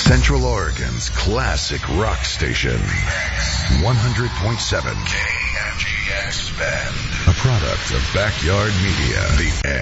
Central Oregon's classic rock station. 100.7 KNGX Bend. A product of Backyard Media. The